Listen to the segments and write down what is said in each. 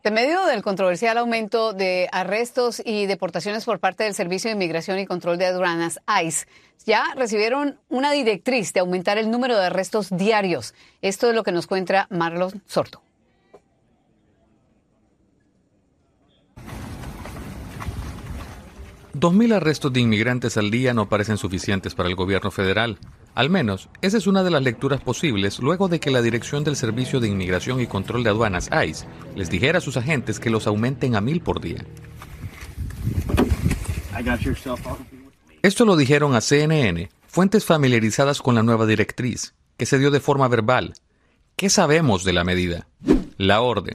En medio del controversial aumento de arrestos y deportaciones por parte del Servicio de Inmigración y Control de Aduanas, ICE, ya recibieron una directriz de aumentar el número de arrestos diarios. Esto es lo que nos cuenta Marlon Sorto. $2,000 arrestos de inmigrantes al día no parecen suficientes para el gobierno federal. Al menos, esa es una de las lecturas posibles luego de que la Dirección del Servicio de Inmigración y Control de Aduanas, ICE, les dijera a sus agentes que los aumenten a 1,000 por día. Esto lo dijeron a CNN, fuentes familiarizadas con la nueva directriz, que se dio de forma verbal. ¿Qué sabemos de la medida? La orden.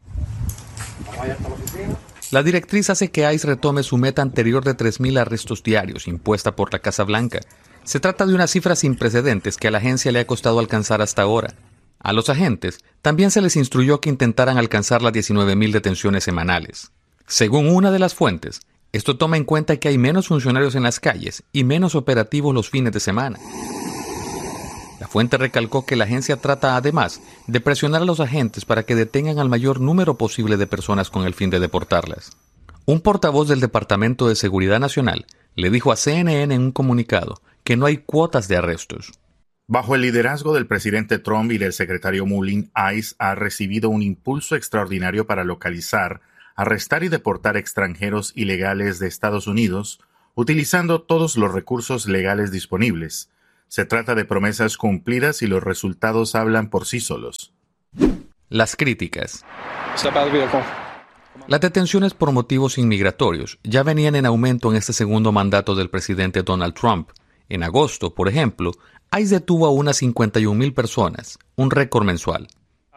La directriz hace que ICE retome su meta anterior de 3,000 arrestos diarios, impuesta por la Casa Blanca. Se trata de una cifra sin precedentes que a la agencia le ha costado alcanzar hasta ahora. A los agentes también se les instruyó que intentaran alcanzar las 19,000 detenciones semanales. Según una de las fuentes, esto toma en cuenta que hay menos funcionarios en las calles y menos operativos los fines de semana. La fuente recalcó que la agencia trata además de presionar a los agentes para que detengan al mayor número posible de personas con el fin de deportarlas. Un portavoz del Departamento de Seguridad Nacional le dijo a CNN en un comunicado que no hay cuotas de arrestos. Bajo el liderazgo del presidente Trump y del secretario Mullin, ICE ha recibido un impulso extraordinario para localizar, arrestar y deportar extranjeros ilegales de Estados Unidos, utilizando todos los recursos legales disponibles. Se trata de promesas cumplidas y los resultados hablan por sí solos. Las críticas. Las detenciones por motivos inmigratorios ya venían en aumento en este segundo mandato del presidente Donald Trump. En agosto, por ejemplo, ICE detuvo a unas 51,000 personas, un récord mensual.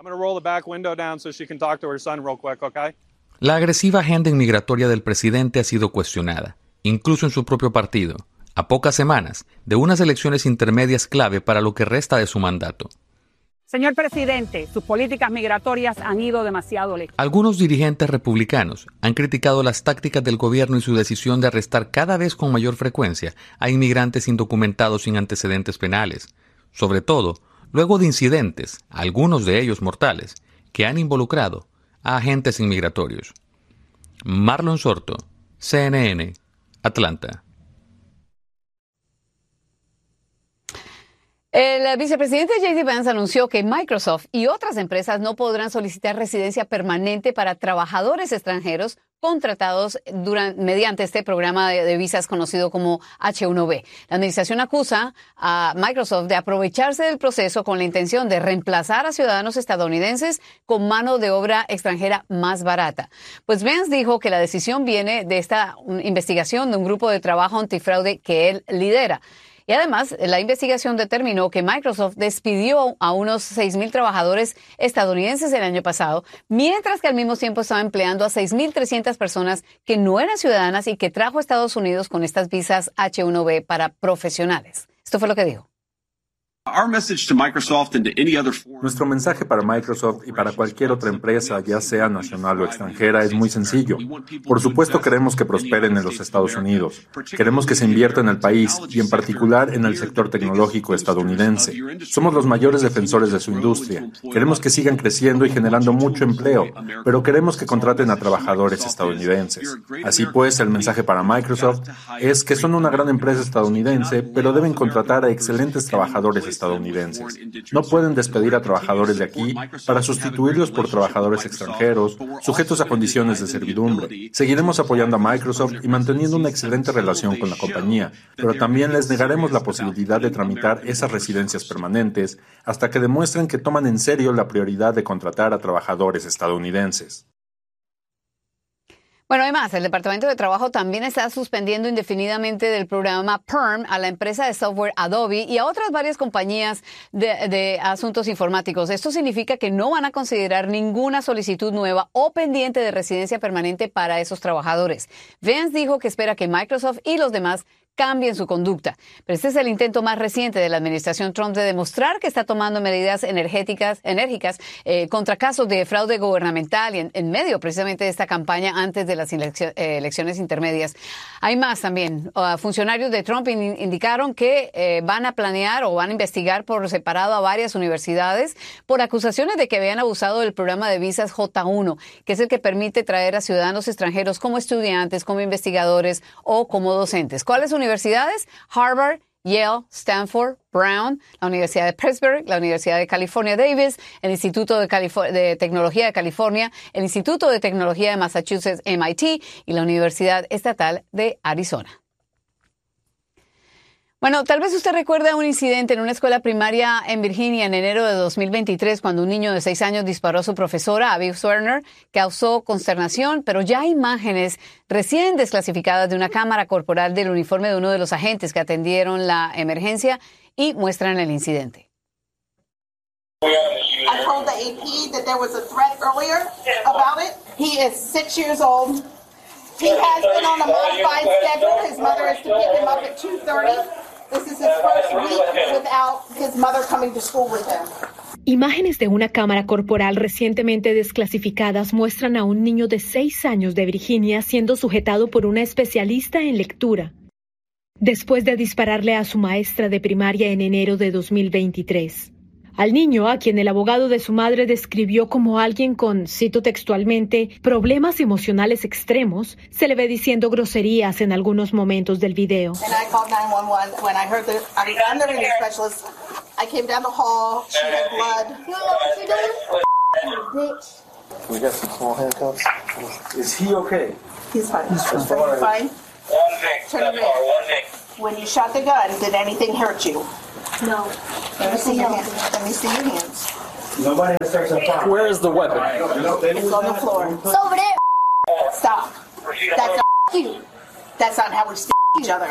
La agresiva agenda inmigratoria del presidente ha sido cuestionada, incluso en su propio partido, a pocas semanas de unas elecciones intermedias clave para lo que resta de su mandato. Señor presidente, sus políticas migratorias han ido demasiado lejos. Algunos dirigentes republicanos han criticado las tácticas del gobierno y su decisión de arrestar cada vez con mayor frecuencia a inmigrantes indocumentados sin antecedentes penales, sobre todo luego de incidentes, algunos de ellos mortales, que han involucrado a agentes inmigratorios. Marlon Sorto, CNN, Atlanta. El vicepresidente J.D. Vance anunció que Microsoft y otras empresas no podrán solicitar residencia permanente para trabajadores extranjeros contratados mediante este programa de visas conocido como H-1B. La administración acusa a Microsoft de aprovecharse del proceso con la intención de reemplazar a ciudadanos estadounidenses con mano de obra extranjera más barata. Pues Vance dijo que la decisión viene de esta investigación de un grupo de trabajo antifraude que él lidera. Y además, la investigación determinó que Microsoft despidió a unos 6,000 trabajadores estadounidenses el año pasado, mientras que al mismo tiempo estaba empleando a 6,300 personas que no eran ciudadanas y que trajo a Estados Unidos con estas visas H-1B para profesionales. Esto fue lo que dijo. Nuestro mensaje para Microsoft y para cualquier otra empresa, ya sea nacional o extranjera, es muy sencillo. Por supuesto, queremos que prosperen en los Estados Unidos. Queremos que se invierta en el país y en particular en el sector tecnológico estadounidense. Somos los mayores defensores de su industria. Queremos que sigan creciendo y generando mucho empleo, pero queremos que contraten a trabajadores estadounidenses. Así pues, el mensaje para Microsoft es que son una gran empresa estadounidense, pero deben contratar a excelentes trabajadores estadounidenses. No pueden despedir a trabajadores de aquí para sustituirlos por trabajadores extranjeros, sujetos a condiciones de servidumbre. Seguiremos apoyando a Microsoft y manteniendo una excelente relación con la compañía, pero también les negaremos la posibilidad de tramitar esas residencias permanentes hasta que demuestren que toman en serio la prioridad de contratar a trabajadores estadounidenses. Bueno, además, el Departamento de Trabajo también está suspendiendo indefinidamente del programa PERM a la empresa de software Adobe y a otras varias compañías de asuntos informáticos. Esto significa que no van a considerar ninguna solicitud nueva o pendiente de residencia permanente para esos trabajadores. Vance dijo que espera que Microsoft y los demás cambien su conducta. Pero este es el intento más reciente de la administración Trump de demostrar que está tomando medidas enérgicas contra casos de fraude gubernamental y en medio precisamente de esta campaña antes de las elecciones intermedias. Hay más también. Funcionarios de Trump indicaron que van a planear o van a investigar por separado a varias universidades por acusaciones de que habían abusado del programa de visas J1, que es el que permite traer a ciudadanos extranjeros como estudiantes, como investigadores o como docentes. ¿Cuáles universidades? Harvard, Yale, Stanford, Brown, la Universidad de Pittsburgh, la Universidad de California Davis, el Instituto de Tecnología de California, el Instituto de Tecnología de Massachusetts, MIT, y la Universidad Estatal de Arizona. Bueno, tal vez usted recuerda un incidente en una escuela primaria en Virginia en enero de 2023 cuando un niño de 6 años disparó a su profesora, Abby Werner, causó consternación, pero ya hay imágenes recién desclasificadas de una cámara corporal del uniforme de uno de los agentes que atendieron la emergencia y muestran el incidente. I told the AP that there was a threat earlier about it. He is 6 years old. He has been on a modified schedule. His mother is to pick him up at 2:30. This is his first week without his mother coming to school with him. Imágenes de una cámara corporal recientemente desclasificadas muestran a un niño de 6 años de Virginia siendo sujetado por una especialista en lectura, después de dispararle a su maestra de primaria en enero de 2023. Al niño, a quien el abogado de su madre describió como alguien con, cito textualmente, problemas emocionales extremos, se le ve diciendo groserías en algunos momentos del video. When you shot the gun, did anything hurt you? No. Let me see your hands. Let me see your hands. Nobody has touched that fire. Where is the weapon? It's on the floor. It's over there. Stop. That's not you. That's not how we stick each other.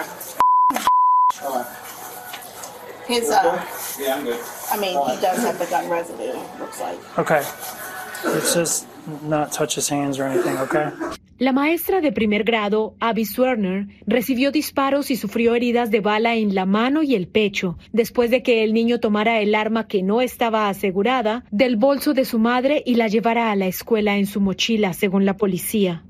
His, yeah, I'm good. I mean, he does have the gun residue, looks like. Okay. Let's just not touch his hands or anything, okay? La maestra de primer grado, Abby Werner, recibió disparos y sufrió heridas de bala en la mano y el pecho, después de que el niño tomara el arma que no estaba asegurada del bolso de su madre y la llevara a la escuela en su mochila, según la policía.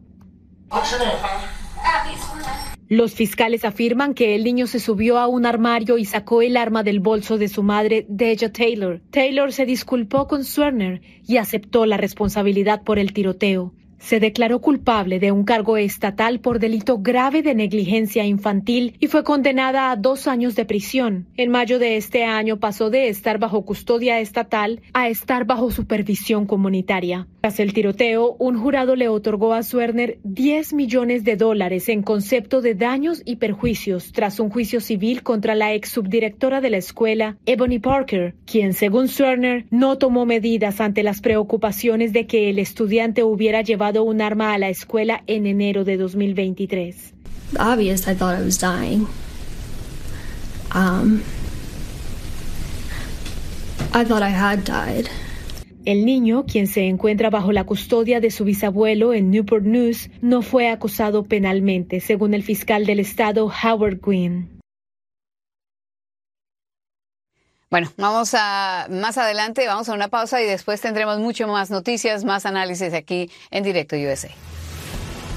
Los fiscales afirman que el niño se subió a un armario y sacó el arma del bolso de su madre, Deja Taylor. Taylor se disculpó con Werner y aceptó la responsabilidad por el tiroteo. Se declaró culpable de un cargo estatal por delito grave de negligencia infantil y fue condenada a 2 años de prisión. En mayo de este año pasó de estar bajo custodia estatal a estar bajo supervisión comunitaria. Tras el tiroteo, un jurado le otorgó a Werner $10 millones en concepto de daños y perjuicios tras un juicio civil contra la ex subdirectora de la escuela, Ebony Parker, quien, según Werner, no tomó medidas ante las preocupaciones de que el estudiante hubiera llevado un arma a la escuela en enero de 2023. Obvious, I thought I was dying. I thought I had died. El niño, quien se encuentra bajo la custodia de su bisabuelo en Newport News, no fue acusado penalmente, según el fiscal del estado, Howard Gwynn. Bueno, más adelante, vamos a una pausa y después tendremos mucho más noticias, más análisis aquí en Directo USA.